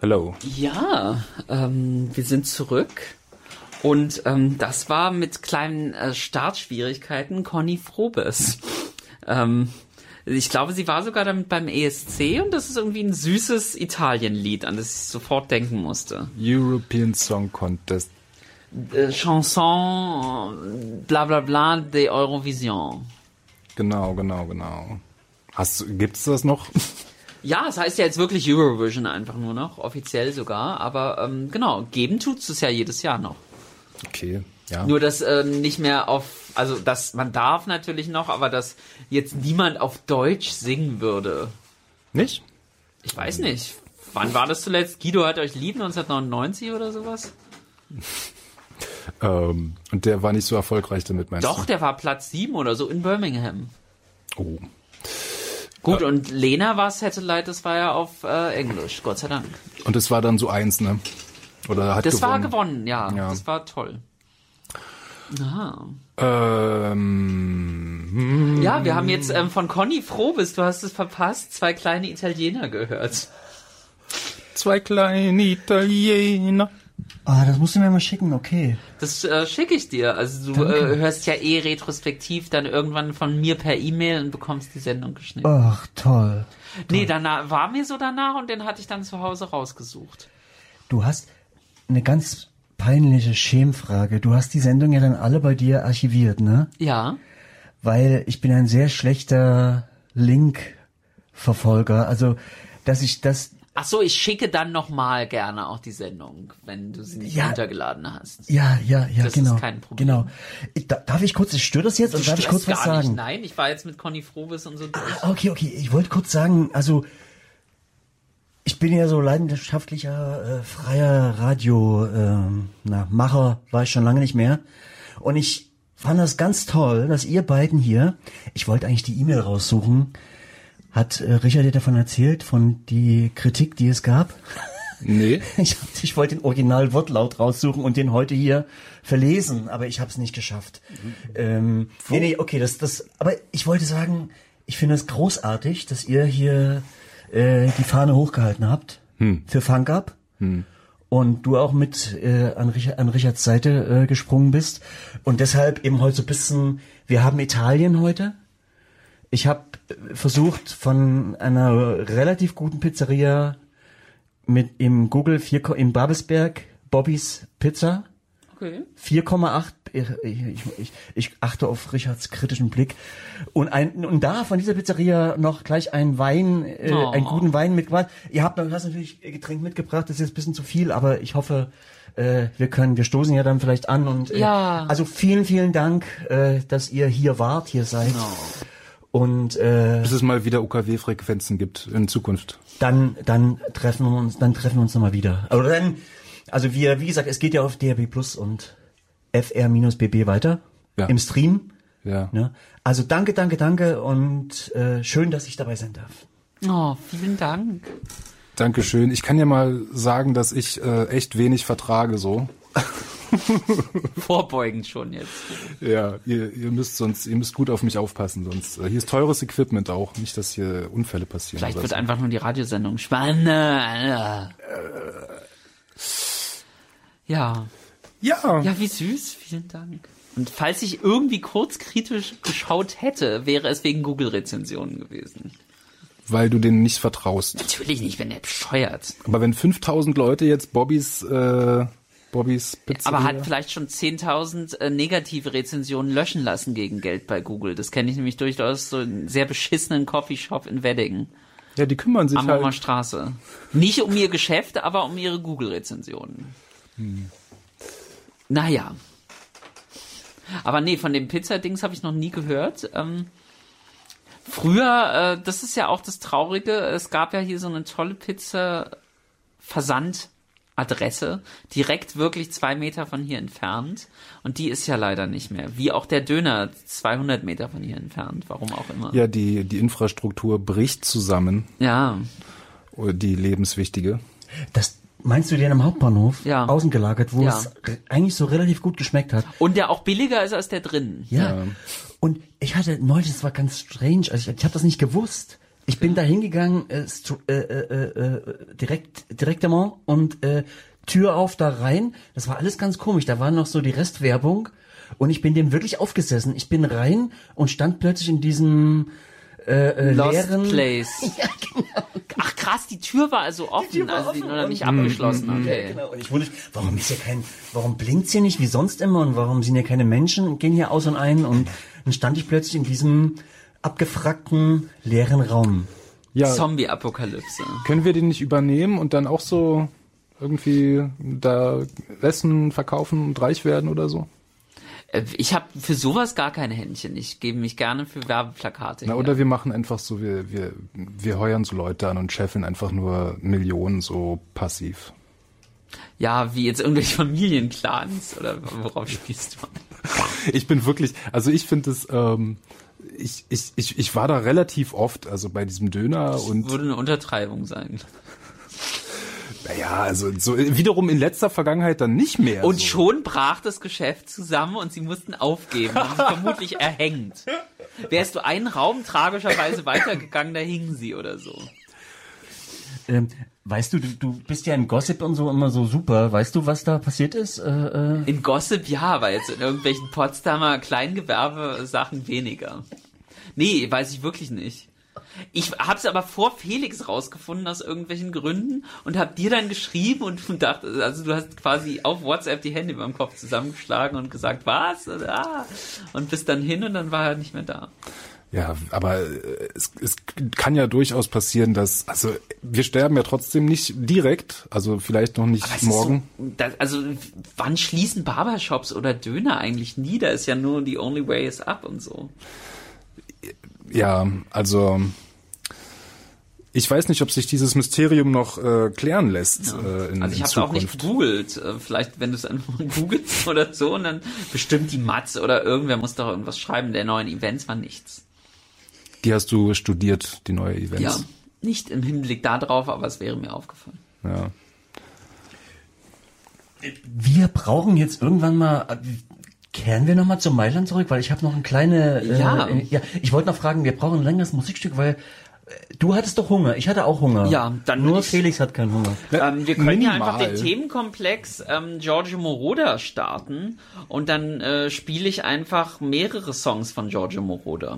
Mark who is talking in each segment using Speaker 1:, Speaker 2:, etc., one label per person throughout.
Speaker 1: Hello.
Speaker 2: Ja, wir sind zurück. Und das war mit kleinen Startschwierigkeiten Conny Frobes. Ich glaube, sie war sogar damit beim ESC und das ist irgendwie ein süßes Italienlied, an das ich sofort denken musste.
Speaker 1: European Song Contest.
Speaker 2: Chanson, bla bla bla, de Eurovision.
Speaker 1: Genau. Gibt's das noch?
Speaker 2: Ja, es heißt ja jetzt wirklich Eurovision einfach nur noch, offiziell sogar, aber genau, geben tut's es ja jedes Jahr noch.
Speaker 1: Okay, ja.
Speaker 2: Nur, dass nicht mehr dass man darf natürlich noch, aber dass jetzt niemand auf Deutsch singen würde.
Speaker 1: Nicht?
Speaker 2: Ich weiß nicht. Wann war das zuletzt? Guido hat euch lieb, 1999 oder sowas?
Speaker 1: Und der war nicht so erfolgreich damit, meinst du?
Speaker 2: Doch, der war Platz 7 oder so in Birmingham.
Speaker 1: Oh.
Speaker 2: Gut, und Lena war Satellite, das war ja auf Englisch, Gott sei Dank.
Speaker 1: Und es war dann so 1, ne? Oder hat
Speaker 2: das
Speaker 1: gewonnen?
Speaker 2: war gewonnen, ja. Das war toll. Aha. Ja, wir haben jetzt von Conny Frobes, du hast es verpasst, 2 kleine Italiener gehört.
Speaker 1: 2 kleine Italiener.
Speaker 3: Ah, das musst du mir mal schicken, okay.
Speaker 2: Das schicke ich dir. Also du hörst ja retrospektiv dann irgendwann von mir per E-Mail und bekommst die Sendung geschnitten.
Speaker 3: Ach, toll.
Speaker 2: Nee, danach war mir so danach und den hatte ich dann zu Hause rausgesucht.
Speaker 3: Du hast eine ganz peinliche Schämfrage. Du hast die Sendung ja dann alle bei dir archiviert, ne?
Speaker 2: Ja.
Speaker 3: Weil ich bin ein sehr schlechter Link-Verfolger. Also, dass ich das...
Speaker 2: Ach so, ich schicke dann nochmal gerne auch die Sendung, wenn du sie nicht runtergeladen hast.
Speaker 3: Ja,
Speaker 2: das
Speaker 3: genau.
Speaker 2: Das ist kein Problem.
Speaker 3: Genau. Darf ich kurz, ich störe das jetzt und darf ich kurz was sagen?
Speaker 2: Nicht. Nein, ich war jetzt mit Conny Frobes und so durch.
Speaker 3: Okay. Ich wollte kurz sagen, also ich bin ja so leidenschaftlicher freier Macher, war ich schon lange nicht mehr. Und ich fand das ganz toll, dass ihr beiden hier, ich wollte eigentlich die E-Mail raussuchen, hat Richard dir davon erzählt, von die Kritik, die es gab?
Speaker 1: Nee.
Speaker 3: Ich wollte den Original-Wortlaut raussuchen und den heute hier verlesen, aber ich habe es nicht geschafft. Okay, aber ich wollte sagen, ich finde es großartig, dass ihr hier die Fahne hochgehalten habt für Funk Up und du auch mit an Richards Seite gesprungen bist und deshalb eben heute so ein bisschen, wir haben Italien heute. Ich habe versucht, von einer relativ guten Pizzeria mit im Google in Babelsberg, Bobbys Pizza.
Speaker 2: Okay.
Speaker 3: 4,8. Ich achte auf Richards kritischen Blick. Und da von dieser Pizzeria noch gleich einen Wein, einen guten Wein mitgebracht. Du hast natürlich Getränk mitgebracht, das ist jetzt ein bisschen zu viel, aber ich hoffe, wir stoßen ja dann vielleicht an und also vielen, vielen Dank, dass ihr hier seid. Und
Speaker 1: bis es mal wieder UKW-Frequenzen gibt in Zukunft.
Speaker 3: Dann treffen wir uns nochmal wieder. Also wie gesagt, es geht ja auf DRB Plus und FR-BB weiter im Stream.
Speaker 1: Ja.
Speaker 3: Ne? Also danke und schön, dass ich dabei sein darf.
Speaker 2: Oh, vielen Dank.
Speaker 1: Dankeschön. Ich kann ja mal sagen, dass ich echt wenig vertrage so.
Speaker 2: Vorbeugend schon jetzt.
Speaker 1: Ja, ihr müsst gut auf mich aufpassen, sonst hier ist teures Equipment auch, nicht, dass hier Unfälle passieren.
Speaker 2: Vielleicht wird einfach nur die Radiosendung spannend. Ja. Ja, wie süß, vielen Dank. Und falls ich irgendwie kurz kritisch geschaut hätte, wäre es wegen Google-Rezensionen gewesen.
Speaker 1: Weil du denen nicht vertraust.
Speaker 2: Natürlich nicht, wenn der bescheuert.
Speaker 1: Aber wenn 5000 Leute jetzt Bobbys Pizzeria.
Speaker 2: Aber hat vielleicht schon 10.000 negative Rezensionen löschen lassen gegen Geld bei Google. Das kenne ich nämlich durchaus so einen sehr beschissenen Coffeeshop in Wedding.
Speaker 1: Ja, die kümmern sich
Speaker 2: Ammermer Straße. Nicht um ihr Geschäft, aber um ihre Google-Rezensionen. Naja. Aber nee, von dem Pizza-Dings habe ich noch nie gehört. Früher, das ist ja auch das Traurige, es gab ja hier so eine tolle Pizza-Versand-Adresse, direkt wirklich 2 Meter von hier entfernt. Und die ist ja leider nicht mehr. Wie auch der Döner 200 Meter von hier entfernt, warum auch immer.
Speaker 1: Ja, die Infrastruktur bricht zusammen.
Speaker 2: Ja.
Speaker 1: Die lebenswichtige.
Speaker 3: Das meinst du den am Hauptbahnhof?
Speaker 2: Ja.
Speaker 3: Außen gelagert, wo es eigentlich so relativ gut geschmeckt hat.
Speaker 2: Und der auch billiger ist als der drin.
Speaker 3: Ja. Und ich hatte neulich, das war ganz strange, also ich habe das nicht gewusst. Ich bin da hingegangen, direktement und Tür auf, da rein. Das war alles ganz komisch. Da war noch so die Restwerbung und ich bin dem wirklich aufgesessen. Ich bin rein und stand plötzlich in diesem
Speaker 2: Lost
Speaker 3: leeren
Speaker 2: Place.
Speaker 3: Ja, genau.
Speaker 2: Ach krass, die Tür war also offen, also die noch nicht abgeschlossen. Okay.
Speaker 3: Ja, genau. Und ich wundere, warum blinkt's hier nicht wie sonst immer und warum sind hier keine Menschen und gehen hier aus und ein und dann stand ich plötzlich in diesem abgefragten leeren Raum.
Speaker 1: Ja,
Speaker 2: Zombie-Apokalypse.
Speaker 1: können wir den nicht übernehmen und dann auch so irgendwie da essen, verkaufen und reich werden oder so?
Speaker 2: Ich habe für sowas gar keine Händchen. Ich gebe mich gerne für Werbeplakate.
Speaker 1: Na,
Speaker 2: her.
Speaker 1: oder wir machen einfach so, wir heuern so Leute an und scheffeln einfach nur Millionen so passiv.
Speaker 2: Ja, wie jetzt irgendwelche Familienclans oder worauf spielst du?
Speaker 1: Ich bin wirklich, also ich finde es, ich war da relativ oft, also bei diesem Döner und
Speaker 2: Würde eine Untertreibung sein.
Speaker 1: naja, also so wiederum in letzter Vergangenheit dann nicht mehr.
Speaker 2: Und
Speaker 1: so.
Speaker 2: schon brach das Geschäft zusammen und sie mussten aufgeben und vermutlich erhängt. Wärst du einen Raum tragischerweise weitergegangen, da hingen sie oder so.
Speaker 3: Weißt du, du bist ja in Gossip und so immer so super. Weißt du, was da passiert ist?
Speaker 2: In Gossip ja, aber jetzt in irgendwelchen Potsdamer Kleingewerbe-Sachen weniger. Nee, weiß ich wirklich nicht. Ich hab's aber vor Felix rausgefunden aus irgendwelchen Gründen und hab dir dann geschrieben und dachte, also du hast quasi auf WhatsApp die Hände über dem Kopf zusammengeschlagen und gesagt, was? Und bist dann hin und dann war er nicht mehr da.
Speaker 1: Ja, aber es kann ja durchaus passieren, dass, also wir sterben ja trotzdem nicht direkt, also vielleicht noch nicht morgen.
Speaker 2: Also wann schließen Barbershops oder Döner eigentlich nie? Da ist ja nur the only way is up und so.
Speaker 1: Ja, also ich weiß nicht, ob sich dieses Mysterium noch klären lässt.
Speaker 2: Also ich habe es auch nicht gegoogelt. Vielleicht, wenn du es einfach mal googelst oder so, und dann bestimmt die Matz oder irgendwer muss doch irgendwas schreiben. Der neuen Events war nichts.
Speaker 1: Die hast du studiert, die neue Events?
Speaker 2: Ja, nicht im Hinblick darauf, aber es wäre mir aufgefallen.
Speaker 1: Ja.
Speaker 3: Wir brauchen jetzt irgendwann mal... Kehren wir nochmal zu Mailand zurück, weil ich habe noch eine kleine... ich wollte noch fragen, wir brauchen ein längeres Musikstück, weil du hattest doch Hunger, ich hatte auch Hunger.
Speaker 2: Ja, dann
Speaker 3: nur Felix hat keinen Hunger.
Speaker 2: Wir können ja einfach den Themenkomplex Giorgio Moroder starten und dann spiele ich einfach mehrere Songs von Giorgio Moroder.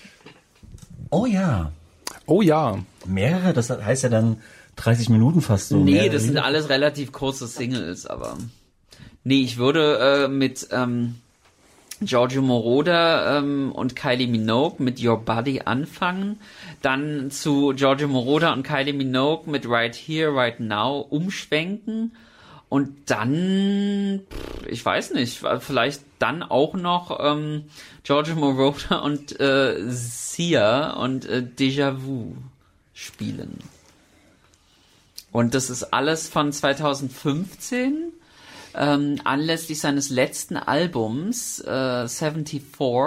Speaker 3: Oh ja.
Speaker 1: Oh ja.
Speaker 3: Mehrere? Das heißt ja dann 30 Minuten fast so.
Speaker 2: Nee, das sind alles relativ kurze Singles, aber... Nee, ich würde mit Giorgio Moroder und Kylie Minogue mit Your Body anfangen, dann zu Giorgio Moroder und Kylie Minogue mit Right Here, Right Now umschwenken und dann, ich weiß nicht, vielleicht dann auch noch Giorgio Moroder und Sia und Déjà Vu spielen. Und das ist alles von 2015. Anlässlich seines letzten Albums 74,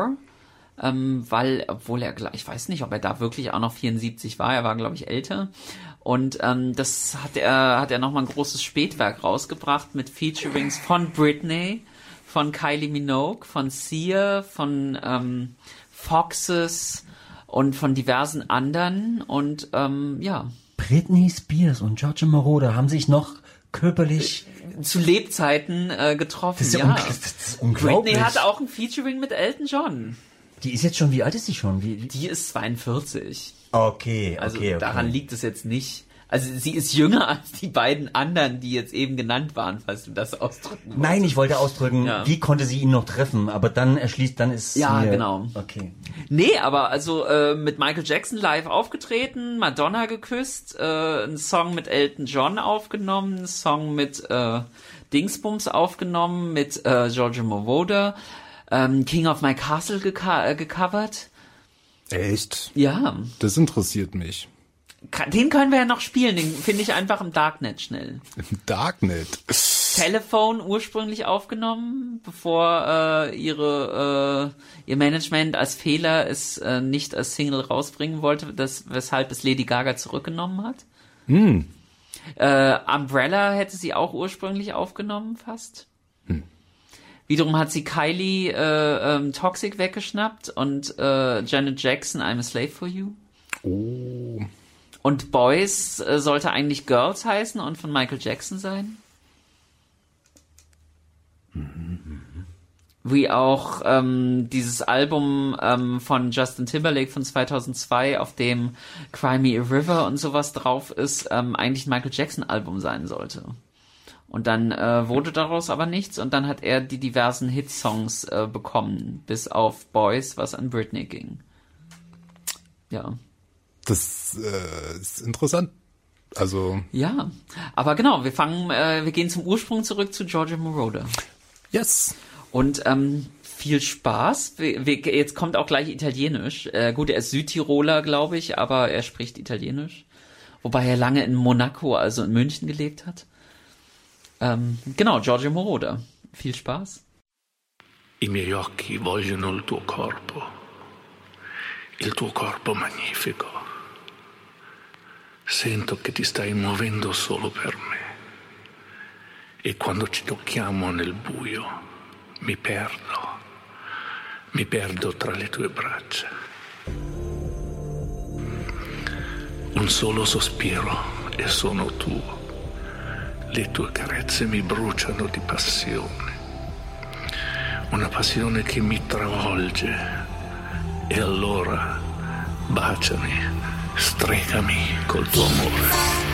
Speaker 2: weil, obwohl er, ich weiß nicht, ob er da wirklich auch noch 74 war, er war, glaube ich, älter. Und das hat er nochmal ein großes Spätwerk rausgebracht mit Featurings von Britney, von Kylie Minogue, von Sia, von Foxes und von diversen anderen. Und ja.
Speaker 3: Britney Spears und Giorgio Moroder haben sich noch körperlich
Speaker 2: zu Lebzeiten getroffen.
Speaker 3: Das ist ja, das ist unglaublich.
Speaker 2: Britney hatte auch ein Featuring mit Elton John.
Speaker 3: Die ist jetzt schon, wie alt ist sie schon?
Speaker 2: Die ist 42.
Speaker 3: Okay,
Speaker 2: also
Speaker 3: okay.
Speaker 2: Daran liegt es jetzt nicht. Also sie ist jünger als die beiden anderen, die jetzt eben genannt waren, falls du das ausdrücken wolltest.
Speaker 3: Nein, ich wollte ausdrücken, wie konnte sie ihn noch treffen, aber dann ist
Speaker 2: ja,
Speaker 3: sie...
Speaker 2: genau.
Speaker 3: Okay.
Speaker 2: Nee, aber also mit Michael Jackson live aufgetreten, Madonna geküsst, einen Song mit Elton John aufgenommen, einen Song mit Dingsbums aufgenommen, mit Giorgio Moroder, King of My Castle gecovert.
Speaker 1: Echt?
Speaker 2: Ja.
Speaker 1: Das interessiert mich.
Speaker 2: Den können wir ja noch spielen, den finde ich einfach im Darknet schnell.
Speaker 1: Im Darknet?
Speaker 2: Telephone ursprünglich aufgenommen, bevor ihr Management als Fehler es nicht als Single rausbringen wollte, weshalb es Lady Gaga zurückgenommen hat. Umbrella hätte sie auch ursprünglich aufgenommen, fast. Wiederum hat sie Kylie Toxic weggeschnappt und Janet Jackson I'm a Slave for You.
Speaker 1: Oh.
Speaker 2: Und Boys sollte eigentlich Girls heißen und von Michael Jackson sein. Wie auch dieses Album von Justin Timberlake von 2002, auf dem Cry Me a River und sowas drauf ist, eigentlich ein Michael Jackson Album sein sollte. Und dann wurde daraus aber nichts und dann hat er die diversen Hitsongs bekommen, bis auf Boys, was an Britney ging. Ja.
Speaker 1: Das ist interessant. Also.
Speaker 2: Ja, aber genau, wir gehen zum Ursprung zurück zu Giorgio Moroder.
Speaker 1: Yes.
Speaker 2: Und viel Spaß. Jetzt kommt auch gleich Italienisch. Gut, er ist Südtiroler, glaube ich, aber er spricht Italienisch. Wobei er lange in Monaco, also in München, gelebt hat. Genau, Giorgio Moroder. Viel Spaß.
Speaker 4: I miei occhi vogliono il tuo corpo magnifico. Sento che ti stai muovendo solo per me. E quando ci tocchiamo nel buio, mi perdo tra le tue braccia. Un solo sospiro e sono tuo. Le tue carezze mi bruciano di passione. Una passione che mi travolge. E allora baciami, stregami col tuo amore.